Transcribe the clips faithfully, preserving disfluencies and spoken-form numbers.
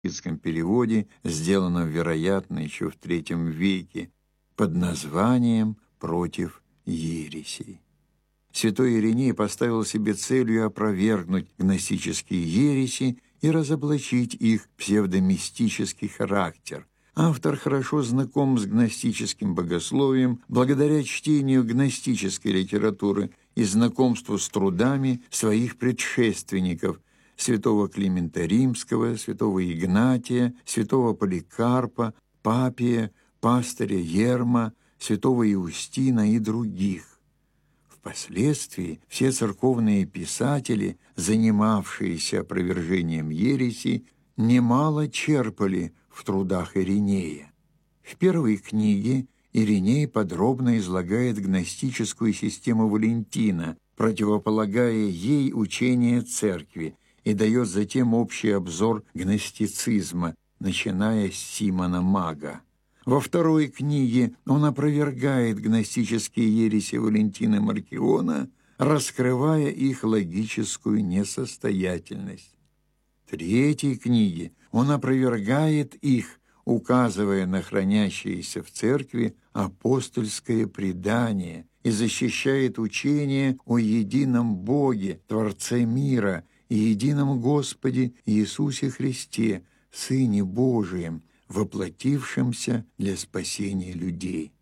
санскритском переводе, сделанном, вероятно, еще в третьем веке, под названием «Против ересей». Святой Ириней поставил себе целью опровергнуть гностические ереси и разоблачить их псевдомистический характер. Автор хорошо знаком с гностическим богословием благодаря чтению гностической литературы и знакомству с трудами своих предшественников святого Климента Римского, святого Игнатия, святого Поликарпа, Папия, пастыря Ерма, святого Иустина и других. Впоследствии все церковные писатели, занимавшиеся опровержением ереси, немало черпали в трудах Иринея. В первой книге Ириней подробно излагает гностическую систему Валентина, противополагая ей учение церкви, и дает затем общий обзор гностицизма, начиная с Симона Мага. Во второй книге он опровергает гностические ереси Валентина Маркиона, раскрывая их логическую несостоятельность. В третьей книге он опровергает их, указывая на хранящееся в церкви апостольское предание, и защищает учение о едином Боге, Творце мира, и едином Господе Иисусе Христе, Сыне Божием, воплотившемся для спасения людей.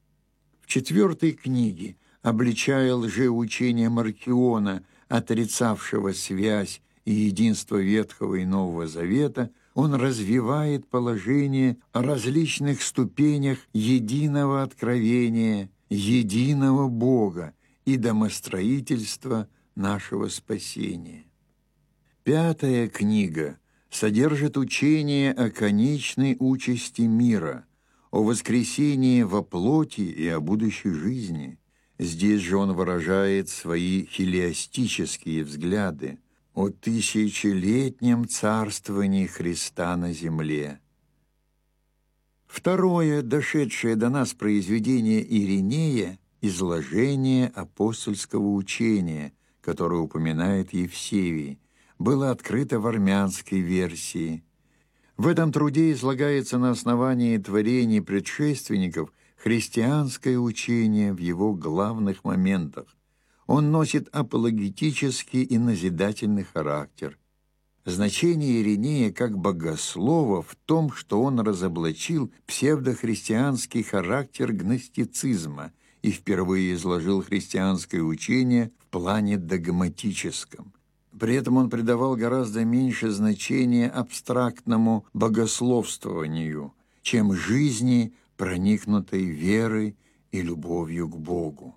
В четвертой книге, обличая лжеучение Маркиона, отрицавшего связь и единство Ветхого и Нового Завета, он развивает положение о различных ступенях единого откровения, единого Бога и домостроительства нашего спасения. Пятая книга содержит учение о конечной участи мира, о воскресении во плоти и о будущей жизни. Здесь же он выражает свои хилиастические взгляды о тысячелетнем царствовании Христа на земле. Второе, дошедшее до нас произведение Иринея, изложение апостольского учения, которое упоминает Евсевий, было открыто в армянской версии. В этом труде излагается на основании творений предшественников христианское учение в его главных моментах. Он носит апологетический и назидательный характер. Значение Иринея как богослова в том, что он разоблачил псевдохристианский характер гностицизма и впервые изложил христианское учение в плане догматическом. При этом он придавал гораздо меньше значения абстрактному богословствованию, чем жизни, проникнутой верой и любовью к Богу.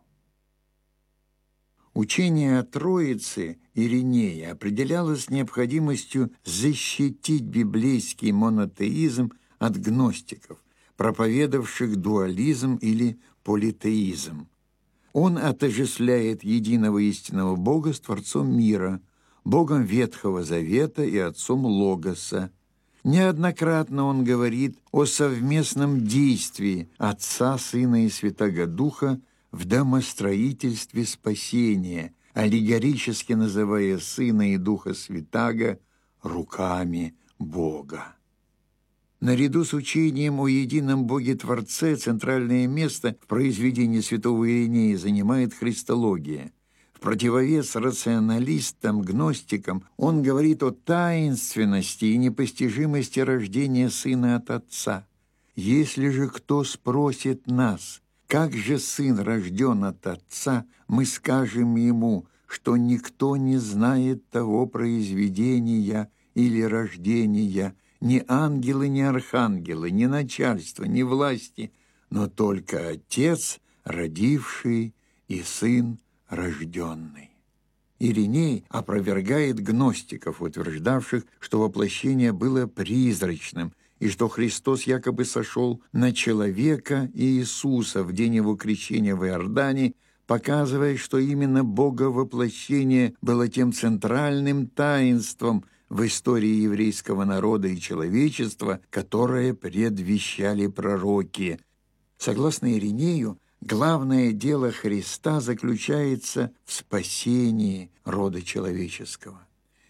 Учение о Троице Иринея определялось необходимостью защитить библейский монотеизм от гностиков, проповедовавших дуализм или политеизм. Он отождествляет единого истинного Бога с Творцом мира, Богом Ветхого Завета и Отцом Логоса. Неоднократно он говорит о совместном действии Отца, Сына и Святаго Духа в домостроительстве спасения, аллегорически называя Сына и Духа Святаго руками Бога. Наряду с учением о едином Боге-Творце центральное место в произведении святого Иринея занимает христология. В противовес рационалистам, гностикам, он говорит о таинственности и непостижимости рождения Сына от Отца. «Если же кто спросит нас, как же Сын рожден от Отца, мы скажем ему, что никто не знает того произведения или рождения, ни ангелы, ни архангелы, ни начальство, ни власти, но только Отец, родивший, и Сын, рожденный». Ириней опровергает гностиков, утверждавших, что воплощение было призрачным, и что Христос якобы сошел на человека Иисуса в день его крещения в Иордане, показывая, что именно Боговоплощение было тем центральным таинством в истории еврейского народа и человечества, которое предвещали пророки. Согласно Иринею, главное дело Христа заключается в спасении рода человеческого.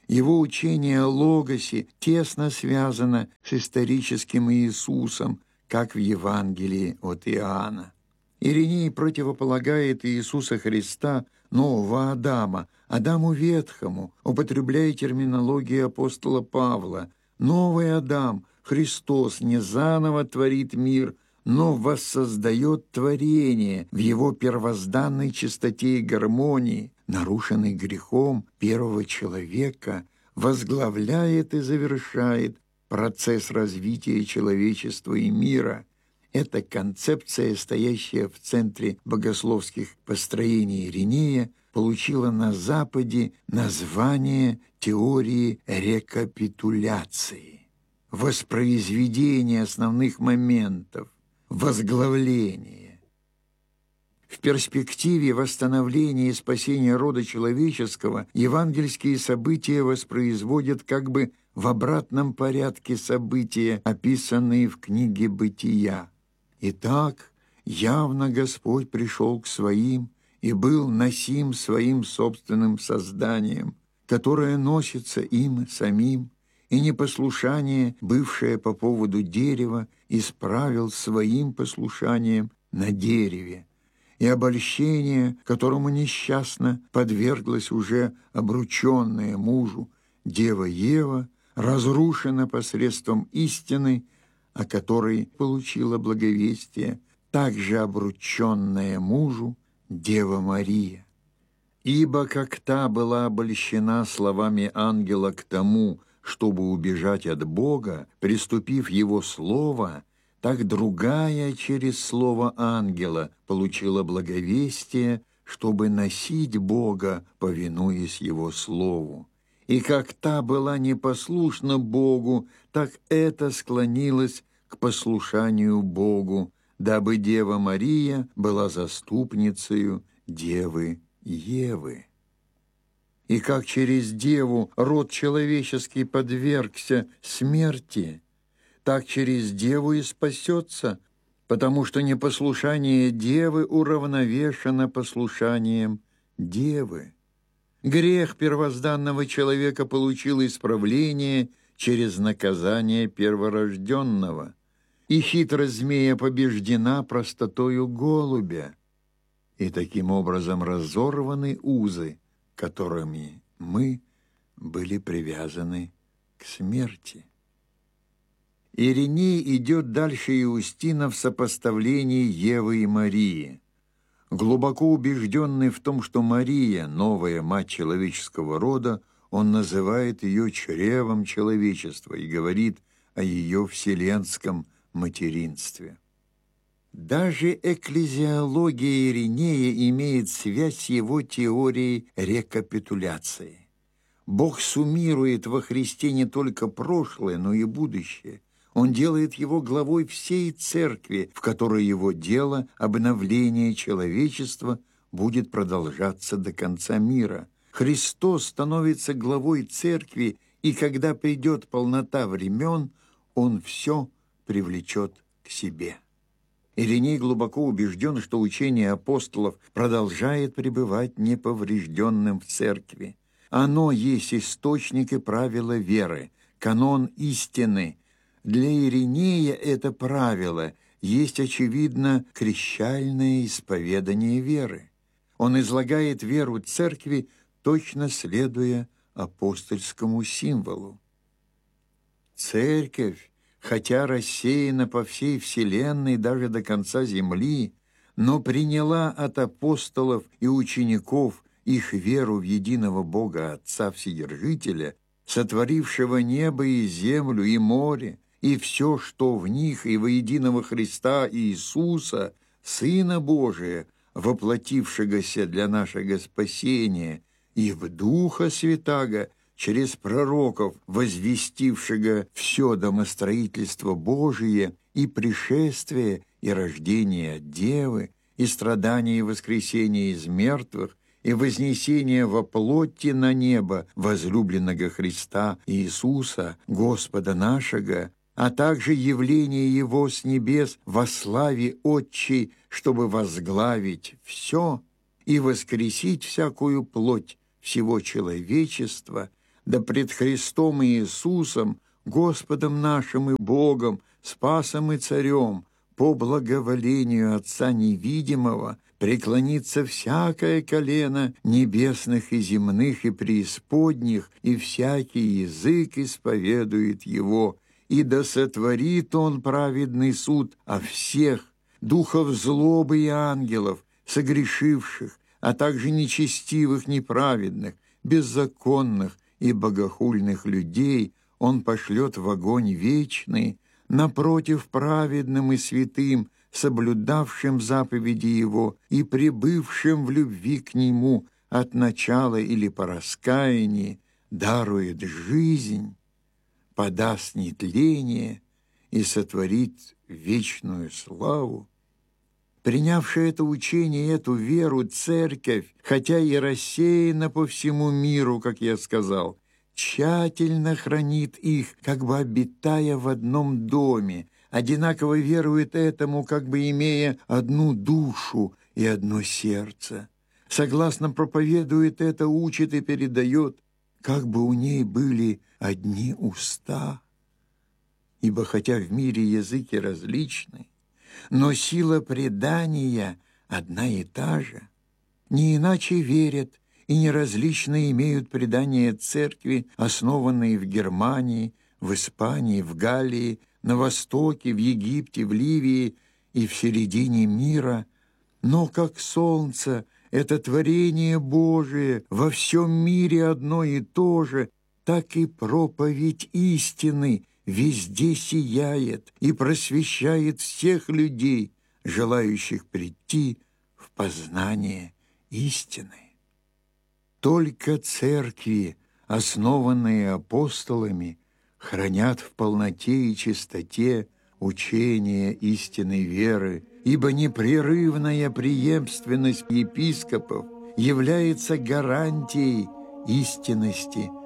Его учение о Логосе тесно связано с историческим Иисусом, как в Евангелии от Иоанна. Ириней противополагает Иисуса Христа, нового Адама, Адаму Ветхому, употребляя терминологию апостола Павла. Новый Адам, Христос, не заново творит мир, но воссоздает творение в его первозданной чистоте и гармонии, нарушенный грехом первого человека, возглавляет и завершает процесс развития человечества и мира. Эта концепция, стоящая в центре богословских построений Иринея, получила на Западе название теории рекапитуляции, воспроизведение основных моментов, возглавление. В перспективе восстановления и спасения рода человеческого евангельские события воспроизводят как бы в обратном порядке события, описанные в книге «Бытия». Итак, явно Господь пришел к своим и был носим своим собственным созданием, которое носится им самим, и непослушание, бывшее по поводу дерева, исправил своим послушанием на дереве, и обольщение, которому несчастно подверглась уже обрученная мужу дева Ева, разрушено посредством истины, о которой получила благовестие, также обрученная мужу Дева Мария. Ибо как та была обольщена словами ангела к тому, чтобы убежать от Бога, приступив Его слово, так другая через слово ангела получила благовестие, чтобы носить Бога, повинуясь Его слову. И как та была непослушна Богу, так это склонилось к послушанию Богу, дабы Дева Мария была заступницею Девы Евы. И как через Деву род человеческий подвергся смерти, так через Деву и спасется, потому что непослушание Девы уравновешено послушанием Девы. Грех первозданного человека получил исправление через наказание перворожденного, и хитрость змея побеждена простотою голубя, и таким образом разорваны узы, которыми мы были привязаны к смерти. Ириней идет дальше Иустина в сопоставлении Евы и Марии. Глубоко убежденный в том, что Мария – новая мать человеческого рода, он называет ее чревом человечества и говорит о ее вселенском материнстве. Даже экклезиология Иринея имеет связь с его теорией рекапитуляции. Бог суммирует во Христе не только прошлое, но и будущее. Он делает его главой всей церкви, в которой его дело обновления человечества будет продолжаться до конца мира. Христос становится главой церкви, и когда придет полнота времен, Он все привлечет к себе. Ириней глубоко убежден, что учение апостолов продолжает пребывать неповрежденным в церкви. Оно есть источник и правило веры, канон истины. Для Иринея это правило есть, очевидно, крещальное исповедание веры. Он излагает веру церкви, точно следуя апостольскому символу. Церковь, хотя рассеяна по всей вселенной даже до конца земли, но приняла от апостолов и учеников их веру в единого Бога Отца Вседержителя, сотворившего небо и землю, и море, и все, что в них, и во единого Христа Иисуса, Сына Божия, воплотившегося для нашего спасения, и в Духа Святаго, через пророков, возвестившего все домостроительство Божие, и пришествие, и рождение от Девы, и страдание и воскресение из мертвых, и вознесение во плоти на небо возлюбленного Христа Иисуса, Господа нашего, а также явление Его с небес во славе Отчей, чтобы возглавить все и воскресить всякую плоть всего человечества, да пред Христом Иисусом, Господом нашим и Богом, Спасом и Царем, по благоволению Отца Невидимого, преклонится всякое колено небесных и земных и преисподних, и всякий язык исповедует Его, и да сотворит Он праведный суд о всех, духов злобы и ангелов, согрешивших, а также нечестивых, неправедных, беззаконных и богохульных людей Он пошлет в огонь вечный, напротив праведным и святым, соблюдавшим заповеди Его и пребывшим в любви к Нему от начала или по раскаянии, дарует жизнь, подаст нетление и сотворит вечную славу. Принявшая это учение, эту веру, церковь, хотя и рассеяна по всему миру, как я сказал, тщательно хранит их, как бы обитая в одном доме, одинаково верует этому, как бы имея одну душу и одно сердце. Согласно проповедует это, учит и передает, как бы у ней были одни уста. Ибо хотя в мире языки различны, но сила предания одна и та же. Не иначе верят и неразлично имеют предания церкви, основанные в Германии, в Испании, в Галлии, на Востоке, в Египте, в Ливии и в середине мира. Но как солнце, это творение Божие, во всем мире одно и то же, так и проповедь истины везде сияет и просвещает всех людей, желающих прийти в познание истины. Только церкви, основанные апостолами, хранят в полноте и чистоте учение истинной веры, ибо непрерывная преемственность епископов является гарантией истинности